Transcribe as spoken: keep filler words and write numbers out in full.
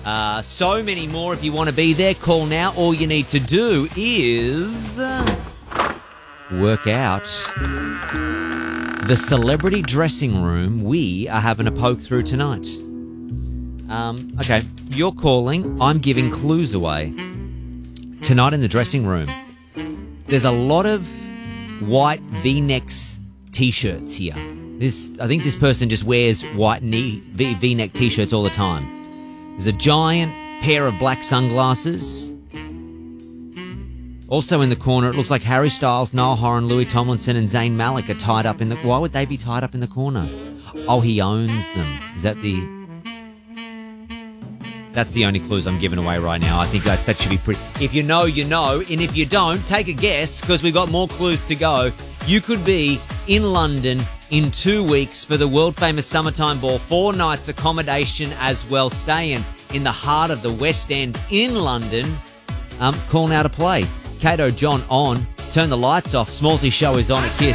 Uh, so many more if you want to be there. Call now. All you need to do is work out the celebrity dressing room we are having a poke through tonight. Um, okay, you're calling. I'm giving clues away. Tonight in the dressing room, there's a lot of white V-necks T-shirts here. This, I think this person just wears white knee, v, V-neck T-shirts all the time. There's a giant pair of black sunglasses. Also in the corner, it looks like Harry Styles, Niall Horan, Louis Tomlinson and Zayn Malik are tied up in the... Why would they be tied up in the corner? Oh, he owns them. Is that the... That's the only clues I'm giving away right now. I think that, that should be pretty... If you know, you know. And if you don't, take a guess, because we've got more clues to go. You could be in London in two weeks for the world-famous Summertime Ball. Four nights accommodation as well. Staying in the heart of the West End in London. Um, call now to play. Kato, John on. Turn the lights off. Smallsy show is on at Kiss.